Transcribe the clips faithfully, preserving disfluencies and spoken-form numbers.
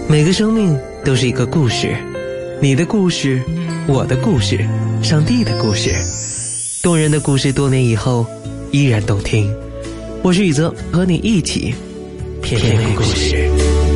每个生命都是一个故事，你的故事，我的故事，上帝的故事，动人的故事，多年以后依然动听。我是宇泽，和你一起片片故事。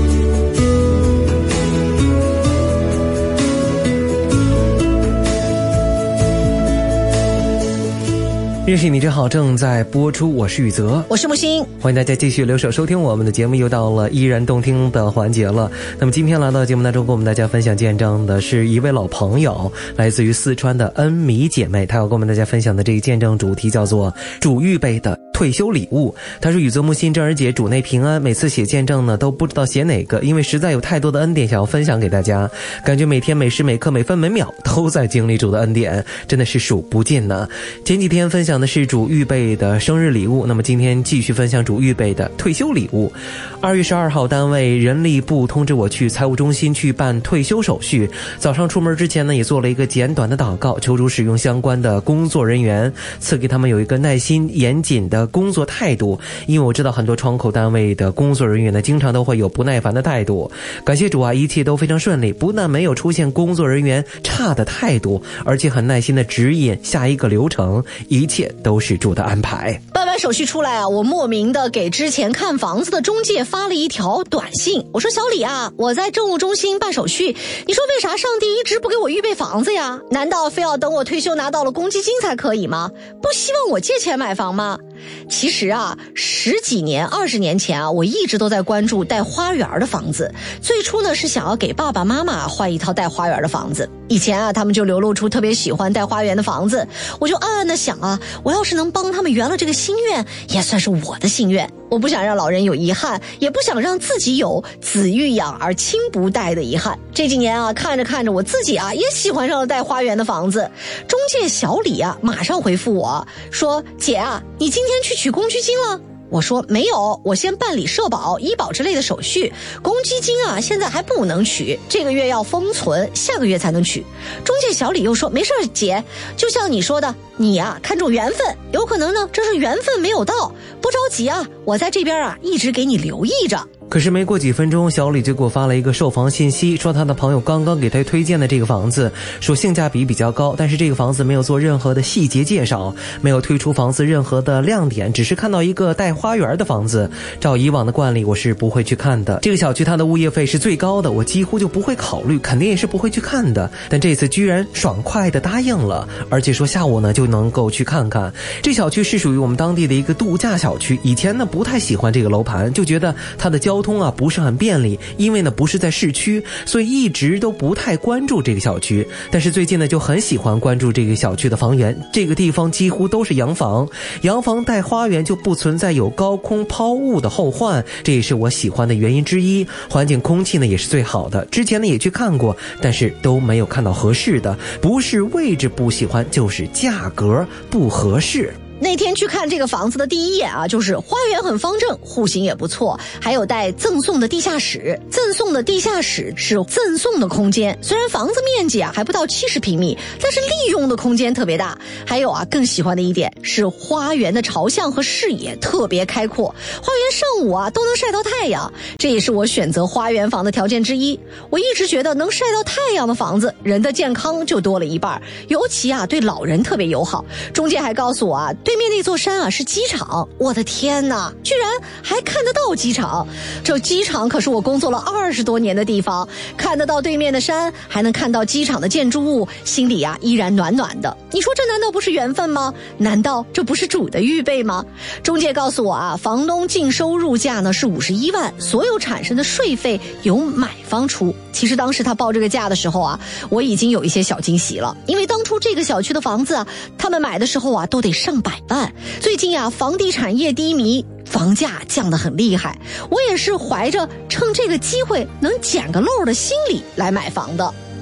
认识你真好正在播出，我是宇泽， 我是木星， 欢迎大家继续留守收听我们的节目，又到了依然动听的环节了。那么今天来到节目当中跟我们大家分享见证的是一位老朋友，来自于四川的恩米姐妹，她要跟我们大家分享的这个见证主题叫做主预备的退休礼物。她说宇泽木星正儿姐主内平安，每次写见证呢都不知道写哪个，因为实在有太多的恩典想要分享给大家，感觉每天每时每刻每分每秒都在经历主的恩典，真的是数不尽呢。前几天分享的是主预备的生日礼物，那么今天继续分享主预备的退休礼物。二月十二号，单位人力部通知我去财务中心去办退休手续。早上出门之前呢，也做了一个简短的祷告，求主使用相关的工作人员，赐给他们有一个耐心严谨的工作态度。因为我知道很多窗口单位的工作人员呢，经常都会有不耐烦的态度。感谢主啊，一切都非常顺利，不但没有出现工作人员差的态度，而且很耐心的指引下一个流程，一切都是主的安排。 办完手续出来啊，我莫名的给之前看房子的中介发了一条短信，我说小李啊，我在政务中心办手续，你说为啥上帝一直不给我预备房子呀？难道非要等我退休拿到了公积金才可以吗？不希望我借钱买房吗？其实啊，十几年二十年前啊，我一直都在关注带花园的房子。最初呢是想要给爸爸妈妈换一套带花园的房子，以前啊他们就流露出特别喜欢带花园的房子，我就暗暗的想啊，我要是能帮他们圆了这个心愿，也算是我的心愿。我不想让老人有遗憾，也不想让自己有子欲养而亲不待的遗憾。这几年啊，看着看着我自己啊也喜欢上了带花园的房子。中介小李啊马上回复我说，姐啊，你今天去取公积金了？我说没有，我先办理社保、医保之类的手续，公积金啊现在还不能取，这个月要封存，下个月才能取。中介小李又说，没事姐，就像你说的，你啊看重缘分，有可能呢这是缘分没有到，不着急啊，我在这边啊一直给你留意着。 可是没过几分钟，小李就给我发了一个售房信息，说他的朋友刚刚给他推荐的这个房子，说性价比比较高，但是这个房子没有做任何的细节介绍，没有推出房子任何的亮点，只是看到一个带花园的房子。照以往的惯例，我是不会去看的。这个小区它的物业费是最高的，我几乎就不会考虑，肯定也是不会去看的。但这次居然爽快的答应了，而且说下午呢就能够去看看。这小区是属于我们当地的一个度假小区，以前呢不太喜欢这个楼盘，就觉得它的交通啊不是很便利，因为呢不是在市区，所以一直都不太关注这个小区。但是最近呢就很喜欢关注这个小区的房源，这个地方几乎都是洋房，洋房带花园就不存在有高空抛物的后患，这也是我喜欢的原因之一。环境空气呢也是最好的，之前呢也去看过，但是都没有看到合适的，不是位置不喜欢，就是价格不合适。 那天去看这个房子的第一眼啊，就是花园很方正，户型也不错，还有带赠送的地下室。赠送的地下室是赠送的空间，虽然房子面积啊还不到七十平米，但是利用的空间特别大。还有啊，更喜欢的一点是花园的朝向和视野特别开阔，花园上午啊都能晒到太阳，这也是我选择花园房的条件之一。我一直觉得能晒到太阳的房子，人的健康就多了一半，尤其啊对老人特别友好。中介还告诉我啊，对面那座山啊是机场，我的天哪，居然还看得到机场！这机场可是我工作了二十多年的地方，看得到对面的山，还能看到机场的建筑物，心里啊依然暖暖的。你说这难道不是缘分吗？难道这不是主的预备吗？中介告诉我啊，房东净收入价呢是五十一万，所有产生的税费由买方出。其实当时他报这个价的时候啊，我已经有一些小惊喜了，因为当初这个小区的房子啊，他们买的时候啊都得上百万。最近啊，房地产业低迷，房价降得很厉害，我也是怀着趁这个机会能捡个漏的心理来买房的。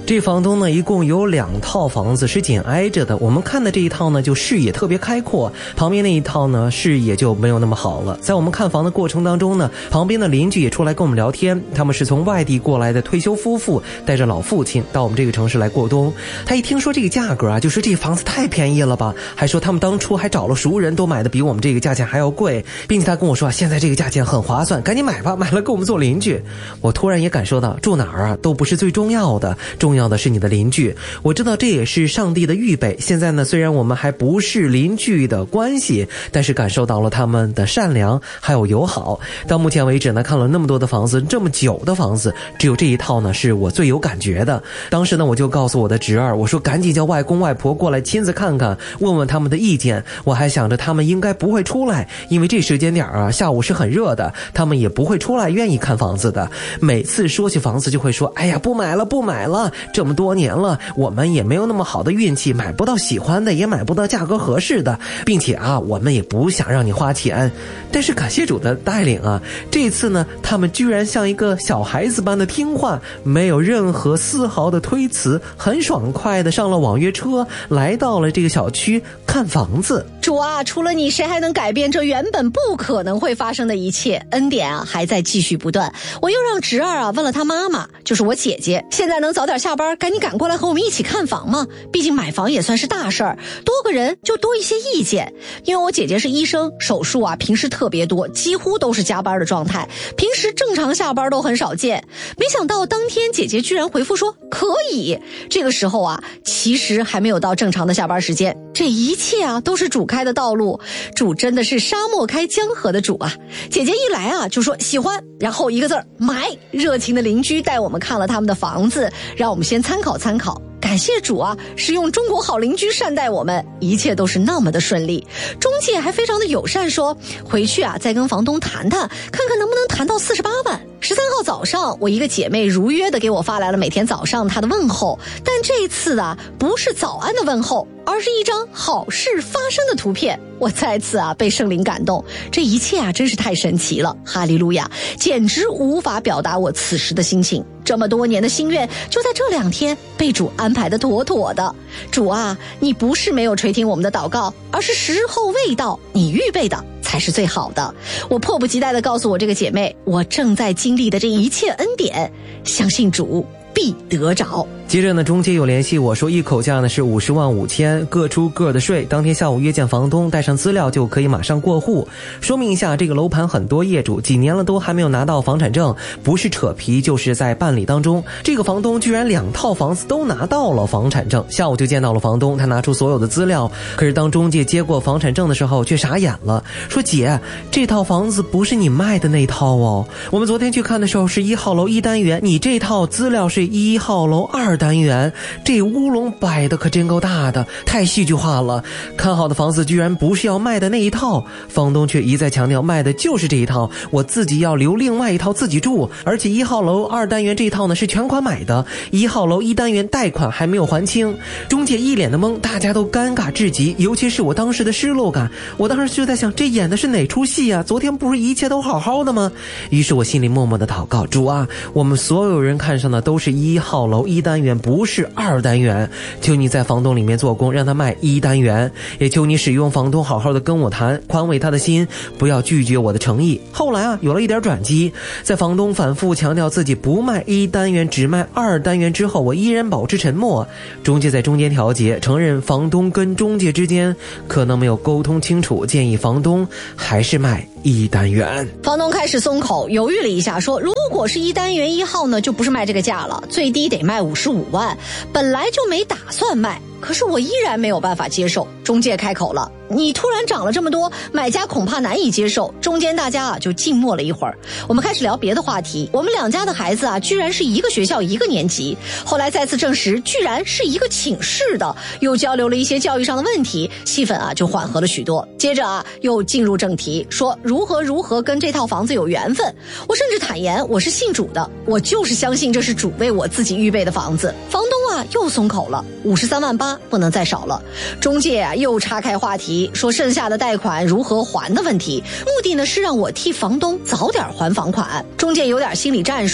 这房东呢一共有两套房子是紧挨着的，我们看的这一套呢就视野特别开阔，旁边那一套呢视野就没有那么好了。在我们看房的过程当中呢，旁边的邻居也出来跟我们聊天，他们是从外地过来的退休夫妇，带着老父亲到我们这个城市来过冬。他一听说这个价格啊，就说这房子太便宜了吧，还说他们当初还找了熟人，都买的比我们这个价钱还要贵，并且他跟我说现在这个价钱很划算，赶紧买吧，买了给我们做邻居。我突然也感受到住哪儿啊都不是最重要的，重要的是你的邻居。我知道这也是上帝的预备，现在呢虽然我们还不是邻居的关系，但是感受到了他们的善良还有友好。到目前为止呢，看了那么多的房子，这么久的房子，只有这一套呢是我最有感觉的。当时呢我就告诉我的侄儿，我说赶紧叫外公外婆过来亲自看看，问问他们的意见。我还想着他们应该不会出来，因为这时间点啊下午是很热的，他们也不会出来愿意看房子的。每次说起房子就会说，哎呀不买了不买了，这么多年了我们也没有那么好的运气，买不到喜欢的，也买不到价格合适的，并且啊我们也不想让你花钱。但是感谢主的带领啊，这次呢他们居然像一个小孩子般的听话，没有任何丝毫的推辞，很爽快的上了网约车，来到了这个小区看房子。 主啊，除了你谁还能改变这原本不可能会发生的一切？恩典啊还在继续不断。我又让侄儿啊问了他妈妈，就是我姐姐，现在能早点下班赶紧赶过来和我们一起看房吗？毕竟买房也算是大事儿，多个人就多一些意见。因为我姐姐是医生，手术啊平时特别多，几乎都是加班的状态，平时正常下班都很少见。没想到当天姐姐居然回复说可以。这个时候啊其实还没有到正常的下班时间，这一切啊都是主开的道路，主真的是沙漠开江河的主啊。姐姐一来啊就说喜欢，然后一个字儿买。热情的邻居带我们看了他们的房子，让我们先参考参考。感谢主啊，是用中国好邻居善待我们，一切都是那么的顺利。中介还非常的友善，说回去啊再跟房东谈谈，看看能不能谈到四十八万。十三号早上，我一个姐妹如约的给我发来了每天早上她的问候，但这次啊不是早安的问候，而是一张好事发生的图片。我再次啊被圣灵感动，这一切啊真是太神奇了，哈利路亚，简直无法表达我此时的心情。这么多年的心愿就在这两天被主安排的妥妥的。主啊，你不是没有垂听我们的祷告，而是时候未到，你预备的才是最好的。我迫不及待地告诉我这个姐妹，我正在经历的这一切恩典，相信主必得着。 接着呢，中介有联系我说，一口价呢是五十万五千，各出各的税。当天下午约见房东，带上资料就可以马上过户。说明一下，这个楼盘很多业主几年了都还没有拿到房产证，不是扯皮就是在办理当中。这个房东居然两套房子都拿到了房产证。下午就见到了房东，他拿出所有的资料，可是当中介接过房产证的时候却傻眼了，说姐，这套房子不是你卖的那套哦，我们昨天去看的时候是一号楼一单元，你这套资料是一号楼二单元，这乌龙摆的可真够大的，太戏剧化了。看好的房子居然不是要卖的那一套，房东却一再强调卖的就是这一套，我自己要留另外一套自己住，而且一号楼二单元这一套呢是全款买的，一号楼一单元贷款还没有还清。中介一脸的懵，大家都尴尬至极，尤其是我当时的失落感。我当时就在想，这演的是哪出戏啊？昨天不是一切都好好的吗？于是我心里默默的祷告，主啊，我们所有人看上的都是一号楼一单元，不是二单元，求你在房东里面做工，让他卖一单元，也求你使用房东好好的跟我谈，宽慰他的心，不要拒绝我的诚意。后来啊有了一点转机，在房东反复强调自己不卖一单元只卖二单元之后，我依然保持沉默。中介在中间调节，承认房东跟中介之间可能没有沟通清楚，建议房东还是卖一单元。 房东开始松口，犹豫了一下，说如果是一单元一号呢，就不是卖这个价了，最低得卖五十五万，本来就没打算卖，可是我依然没有办法接受。中介开口了，你突然涨了这么多，买家恐怕难以接受。中间大家啊就静默了一会儿，我们开始聊别的话题。我们两家的孩子啊居然是一个学校一个年级，后来再次证实居然是一个寝室的，又交流了一些教育上的问题，气氛啊就缓和了许多。接着啊又进入正题，说如何如何跟这套房子有缘分。我甚至坦言我是信主的，我就是相信这是主为我自己预备的房子。房东啊又松口了，五十三万八不能再少了。中介啊又岔开话题，说剩下的贷款如何还的问题，目的呢是让我替房东早点还房款。中介有点心理战术，赔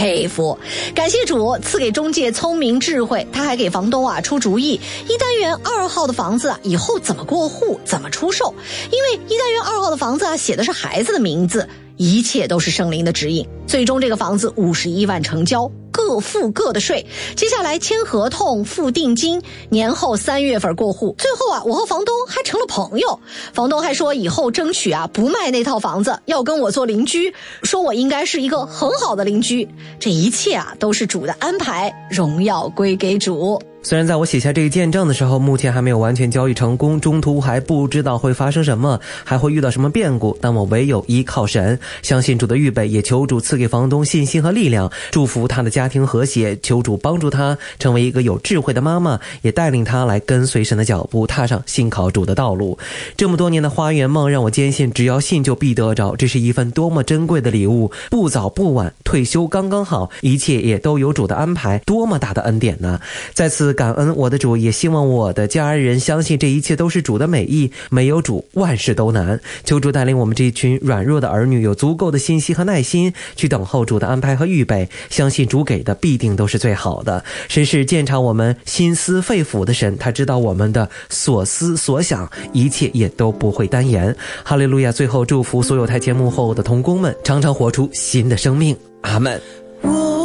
佩服。感谢主赐给中介聪明智慧，他还给房东啊出主意，一单元二号的房子啊以后怎么过户，怎么出售。因为一单元二号的房子啊写的是孩子的名字，一切都是圣灵的指引。最终这个房子五十一万成交，各付各的税。接下来签合同，付定金，年后三月份过户。最后啊，我和房东还成了朋友。房东还说以后争取啊不卖那套房子，要跟我做邻居，说我应该是一个很好的邻居。这一切啊都是主的安排，荣耀归给主。 虽然在我写下这个见证的时候，目前还没有完全交易成功，中途还不知道会发生什么，还会遇到什么变故，但我唯有依靠神，相信主的预备，也求主赐给房东信心和力量，祝福他的家庭和谐，求主帮助他成为一个有智慧的妈妈，也带领他来跟随神的脚步，踏上信靠主的道路。这么多年的花园梦让我坚信，只要信就必得着，这是一份多么珍贵的礼物，不早不晚，退休刚刚好，一切也都有主的安排，多么大的恩典呢！在此感恩我的主，也希望我的家人相信这一切都是主的美意，没有主万事都难。求主带领我们这一群软弱的儿女有足够的信心和耐心去等候主的安排和预备，相信主给的必定都是最好的。神是鉴察我们心思肺腑的神，他知道我们的所思所想，一切也都不会单言。哈利路亚！最后祝福所有台前幕后的同工们常常活出新的生命，阿们。